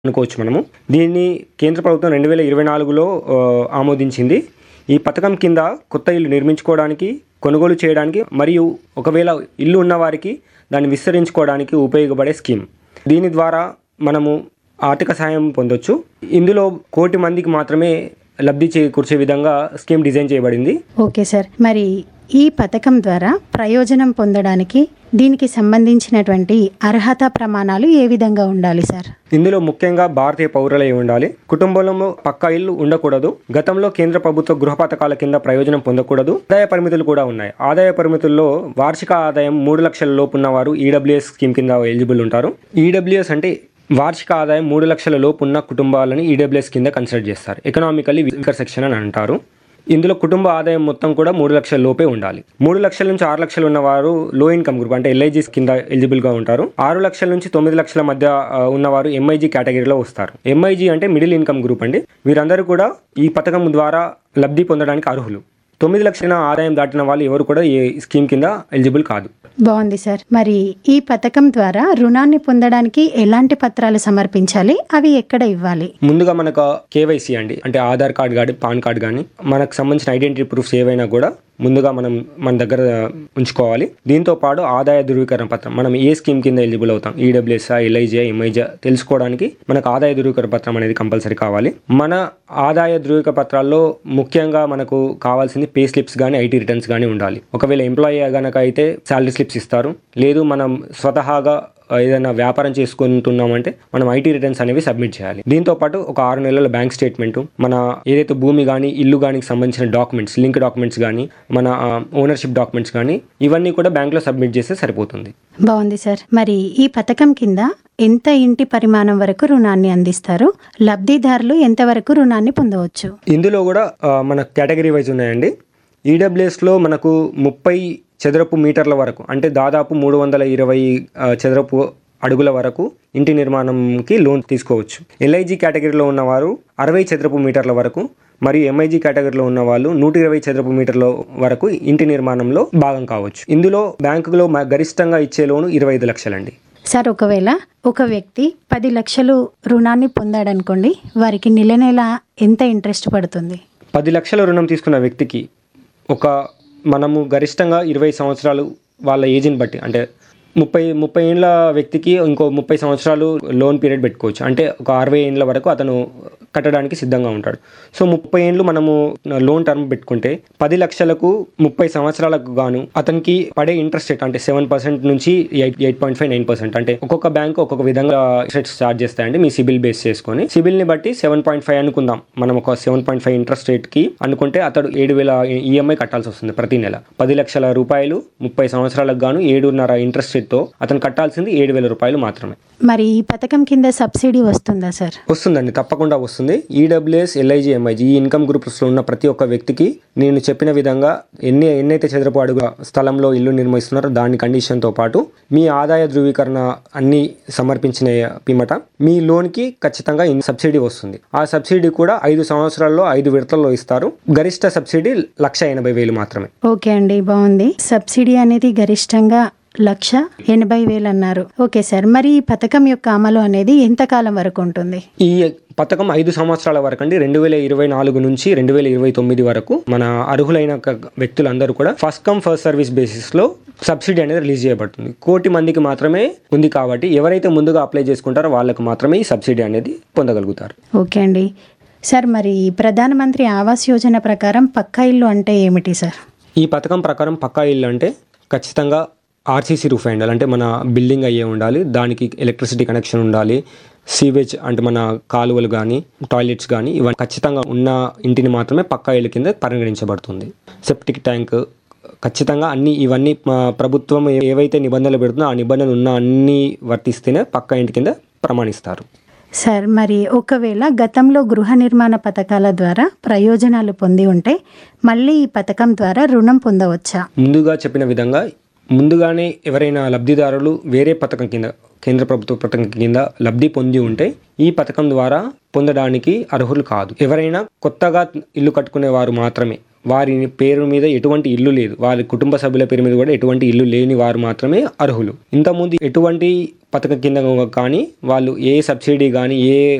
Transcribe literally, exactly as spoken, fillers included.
అనుకోవచ్చు మనము. దీన్ని కేంద్ర ప్రభుత్వం రెండు వేల ఇరవై నాలుగులో ఆమోదించింది. ఈ పథకం కింద కొత్త ఇల్లు నిర్మించుకోవడానికి, కొనుగోలు చేయడానికి మరియు ఒకవేళ ఇల్లు ఉన్న వారికి దాన్ని విస్తరించుకోవడానికి ఉపయోగపడే స్కీమ్. దీని ద్వారా మనము ఆర్థిక సహాయం పొందొచ్చు. ఇందులో కోటి మందికి మాత్రమే లబ్ధి చేకూర్చే విధంగా స్కీమ్ డిజైన్ చేయబడింది. ఓకే సార్, మరి ఈ పథకం ద్వారా ప్రయోజనం పొందడానికి దీనికి సంబంధించినటువంటి అర్హత ప్రమాణాలు ఏ విధంగా ఉండాలి సార్? ఇందులో ముఖ్యంగా భారతీయ పౌరులై ఉండాలి. కుటుంబంలో పక్కా ఇల్లు ఉండకూడదు. గతంలో కేంద్ర ప్రభుత్వ గృహ పథకాల కింద ప్రయోజనం పొందకూడదు. ఆదాయ పరిమితులు కూడా ఉన్నాయి. ఆదాయ పరిమితుల్లో వార్షిక ఆదాయం మూడు లక్షల లోపు ఉన్నవారు ఈడబ్ల్యూఎస్ స్కీమ్ కింద ఎలిజిబుల్ ఉంటారు. ఈడబ్ల్యూఎస్ అంటే వార్షిక ఆదాయం మూడు లక్షల లోపు ఉన్న కుటుంబాలని ఈడబ్ల్యూఎస్ కింద కన్సిడర్ చేస్తారు. ఎకనామికల్లీ వీకర్ సెక్షన్ అని అంటారు. ఇందులో కుటుంబ ఆదాయం మొత్తం కూడా మూడు లక్షల లోపే ఉండాలి. మూడు లక్షల నుంచి ఆరు లక్షలు ఉన్నవారు లో ఇన్కమ్ గ్రూప్ అంటే ఎల్ఐజీ కింద ఎలిజిబుల్ గా ఉంటారు. ఆరు లక్షల నుంచి తొమ్మిది లక్షల మధ్య ఉన్నవారు ఎంఐజీ కేటగిరీలో వస్తారు. ఎంఐజీ అంటే మిడిల్ ఇన్కమ్ గ్రూప్ అండి. వీరందరూ కూడా ఈ పథకం ద్వారా లబ్ధి పొందడానికి అర్హులు. తొమ్మిది లక్షల ఆదాయం దాటిన వాళ్ళు ఎవరు కూడా ఈ స్కీమ్ కింద ఎలిజిబుల్ కాదు. బాగుంది సార్. మరి ఈ పథకం ద్వారా రుణాన్ని పొందడానికి ఎలాంటి పత్రాలు సమర్పించాలి, అవి ఎక్కడ ఇవ్వాలి? ముందుగా మనకు కేవైసీ అండి, అంటే ఆధార్ కార్డు కానీ పాన్ కార్డు కానీ మనకు సంబంధించిన ఐడెంటిటీ ప్రూఫ్స్ ఏవైనా కూడా ముందుగా మనం మన దగ్గర ఉంచుకోవాలి. దీంతో పాటు ఆదాయ ధృవీకరణ పత్రం, మనం ఏ స్కీమ్ కింద ఎలిజిబుల్ అవుతాం, ఈడబ్ల్యూఎస్, ఎల్ఐజీ, ఎంఐజీ తెలుసుకోవడానికి మనకు ఆదాయ ధృవీకరణ పత్రం అనేది కంపల్సరీ కావాలి. మన ఆదాయ ధృవీకరణ పత్రాల్లో ముఖ్యంగా మనకు కావాల్సింది పే స్లిప్స్ కానీ ఐటీ రిటర్న్స్ కానీ ఉండాలి. ఒకవేళ ఎంప్లాయీ కనుక అయితే శాలరీ స్లిప్స్ ఇస్తారు. లేదు మనం స్వతహాగా ఏదైనా వ్యాపారం చేసుకుంటున్నామంటే మనం ఐటీ రిటర్న్స్ అనేవి సబ్మిట్ చేయాలి. దీంతో పాటు ఒక ఆరు నెలల బ్యాంక్ స్టేట్మెంట్, మన ఏదైతే భూమి కానీ ఇల్లు కానీ సంబంధించిన డాక్యుమెంట్స్, లింక్ డాక్యుమెంట్స్ కానీ, మన ఓనర్షిప్ డాక్యుమెంట్స్ కానీ ఇవన్నీ కూడా బ్యాంక్లో సబ్మిట్ చేస్తే సరిపోతుంది. బాగుంది సార్. మరి ఈ పథకం కింద ఎంత ఇంటి పరిమాణం వరకు రుణాన్ని అందిస్తారు? లబ్ధిదారులు ఎంతవరకు రుణాన్ని పొందవచ్చు? ఇందులో కూడా మన కేటగిరీ వైజ్ ఉన్నాయండి. ఈడబ్ల్యూఎస్లో మనకు ముప్పై చదరపు మీటర్ల వరకు అంటే దాదాపు మూడు వందల ఇరవై చదరపు అడుగుల వరకు ఇంటి నిర్మాణంకి లోన్ తీసుకోవచ్చు. ఎల్ఐజీ కేటగిరీలో ఉన్నవారు అరవై చదరపు మీటర్ల వరకు మరియు ఎంఐజీ కేటగిరీలో ఉన్న వాళ్ళు నూట ఇరవై చదరపు మీటర్ల వరకు ఇంటి నిర్మాణంలో భాగం కావచ్చు. ఇందులో బ్యాంకులో గరిష్టంగా ఇచ్చే లోను ఇరవై ఐదు లక్షలండి. సార్, ఒకవేళ ఒక వ్యక్తి పది లక్షలు రుణాన్ని పొందాడనుకోండి, వారికి నెల నెల ఎంత ఇంట్రెస్ట్ పడుతుంది? పది లక్షల రుణం తీసుకున్న వ్యక్తికి ఒక మనము గరిష్టంగా ఇరవై సంవత్సరాలు వాళ్ళ ఏజ్ని బట్టి, అంటే ముప్పై ముప్పై ఏళ్ళ వ్యక్తికి ఇంకో ముప్పై సంవత్సరాలు లోన్ పీరియడ్ పెట్టుకోవచ్చు. అంటే ఒక అరవై ఏళ్ళ వరకు అతను కట్టడానికి సిద్ధంగా ఉంటాడు. సో ముప్పై ఏళ్ళు మనము లోన్ టర్మ్ పెట్టుకుంటే పది లక్షలకు ముప్పై సంవత్సరాలకు గాను అతనికి పడే ఇంట్రెస్ట్ రేట్ అంటే సెవెన్ పర్సెంట్ నుంచి eight eight point five nine percent అంటే ఒక్కొక్క బ్యాంక్ ఒక్కొక్క విధంగా ఇంట్రెస్ట్ చార్జ్ చేస్తాయండి. మీ సిబిల్ బేస్ చేసుకొని సిబిల్ని బట్టి సెవెన్ పాయింట్ ఫైవ్ అనుకుందాం. మనం ఒక సెవెన్ పాయింట్ ఫైవ్ ఇంట్రెస్ట్ రేట్కి అనుకుంటే అతడు ఏడు వేల ఈఎంఐ కట్టాల్సి వస్తుంది ప్రతి నెల. పది లక్షల రూపాయలు ముప్పై సంవత్సరాలకు గాను ఏడున్నర ఇంట్రెస్ట్ రేట్తో అతను కట్టాల్సింది ఏడు వేల రూపాయలు మాత్రమే. మరి ఈ పథకం కింద సబ్సిడీ వస్తుందా సార్? వస్తుందండి, తప్పకుండా వస్తుంది. ఈడబ్ల్యూఎస్, ఎల్ఐజీ, ఎంఐజీ ఈ ఇన్కమ్ గ్రూప్స్లో ఉన్న ప్రతి ఒక్క వ్యక్తికి నేను చెప్పిన విధంగా ఎన్ని ఎన్నైతే చదరపు అడుగుల స్థలంలో ఇల్లు నిర్మిస్తున్నారో దాని కండిషన్తో పాటు మీ ఆదాయ ధృవీకరణ అన్ని సమర్పించిన పిమ్మట మీ లోన్కి ఖచ్చితంగా సబ్సిడీ వస్తుంది. ఆ సబ్సిడీ కూడా ఐదు సంవత్సరాల్లో ఐదు విడతల్లో ఇస్తారు. గరిష్ట సబ్సిడీ లక్ష ఎనభై వేలు మాత్రమే. ఓకే అండి, బాగుంది. సబ్సిడీ అనేది గరిష్టంగా లక్ష ఎనభై వేలు అన్నారు. ఓకే సార్, మరి ఈ పథకం యొక్క అమలు అనేది ఎంతకాలం వరకు ఉంటుంది? ఈ పథకం ఐదు సంవత్సరాల వరకు అండి. రెండు వేల ఇరవై నాలుగు నుంచి రెండు వేల ఇరవై తొమ్మిది వరకు మన అర్హులైన వ్యక్తులందరూ కూడా first come first service basis లో సబ్సిడీ అనేది రిలీజ్ చేయబడుతుంది. కోటి మందికి మాత్రమే ఉంది కాబట్టి ఎవరైతే ముందుగా అప్లై చేసుకుంటారో వాళ్ళకు మాత్రమే ఈ సబ్సిడీ అనేది పొందగలుగుతారు. ఓకే అండి. సార్, మరి ప్రధానమంత్రి ఆవాస్ యోజన ప్రకారం పక్కా ఇల్లు అంటే ఏమిటి సార్? ఈ పథకం ప్రకారం పక్కా ఇల్లు అంటే ఖచ్చితంగా ఆర్సీసీ రూఫ్ అయి ఉండాలి. అంటే మన బిల్డింగ్ అయ్యే ఉండాలి. దానికి ఎలక్ట్రిసిటీ కనెక్షన్ ఉండాలి. సీవేజ్ అంటే మన కాలువలు కానీ టాయిలెట్స్ కానీ ఇవన్నీ ఖచ్చితంగా ఉన్న ఇంటిని మాత్రమే పక్కా ఇల్లు కింద పరిగణించబడుతుంది. సెప్టిక్ ట్యాంక్ ఖచ్చితంగా అన్ని ఇవన్నీ ప్రభుత్వం ఏవైతే నిబంధనలు పెడుతుందో ఆ నిబంధనలు ఉన్న అన్ని వర్తిస్తేనే పక్కా ఇంటి కింద ప్రమాణిస్తారు. సార్, మరి ఒకవేళ గతంలో గృహ నిర్మాణ పథకాల ద్వారా ప్రయోజనాలు పొంది ఉంటే మళ్ళీ ఈ పథకం ద్వారా రుణం పొందవచ్చా? ముందుగా చెప్పిన విధంగా ముందుగానే ఎవరైనా లబ్ధిదారులు వేరే పథకం కింద కేంద్ర ప్రభుత్వ పథకం కింద లబ్ధి పొంది ఉంటే ఈ పథకం ద్వారా పొందడానికి అర్హులు కాదు. ఎవరైనా కొత్తగా ఇల్లు కట్టుకునే వారు మాత్రమే, వారి పేరు మీద ఎటువంటి ఇల్లు లేదు, వారి కుటుంబ సభ్యుల పేరు మీద కూడా ఎటువంటి ఇల్లు లేని వారు మాత్రమే అర్హులు. ఇంతకుముందు ఎటువంటి పథకం కింద కానీ వాళ్ళు ఏ సబ్సిడీ కానీ ఏ